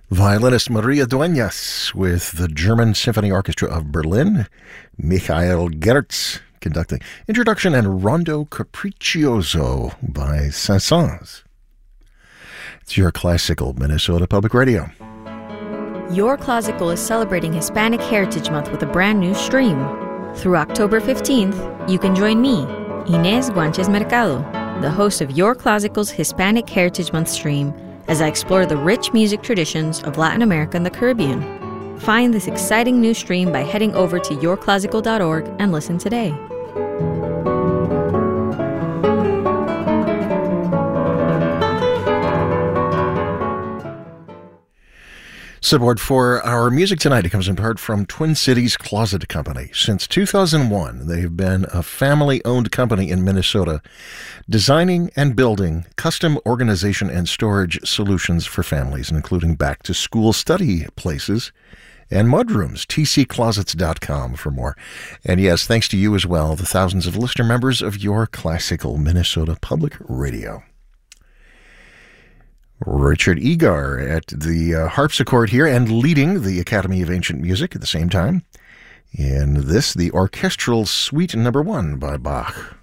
Violinist Maria Dueñas with the German Symphony Orchestra of Berlin, Michael Gertz conducting Introduction and Rondo Capriccioso by Saint-Saëns. It's Your Classical, Minnesota Public Radio. Your Classical is celebrating Hispanic Heritage Month with a brand new stream. Through October 15th, you can join me, Inés Guanches Mercado, the host of Your Classical's Hispanic Heritage Month stream, as I explore the rich music traditions of Latin America and the Caribbean. Find this exciting new stream by heading over to yourclassical.org and listen today. Support for our music tonight, it comes in part from Twin Cities Closet Company. Since 2001, they've been a family-owned company in Minnesota, designing and building custom organization and storage solutions for families, including back-to-school study places and mudrooms. tcclosets.com for more. And yes, thanks to you as well, the thousands of listener members of Your Classical Minnesota Public Radio. Richard Egar at the harpsichord here and leading the Academy of Ancient Music at the same time. In this, the Orchestral Suite No. 1 by Bach.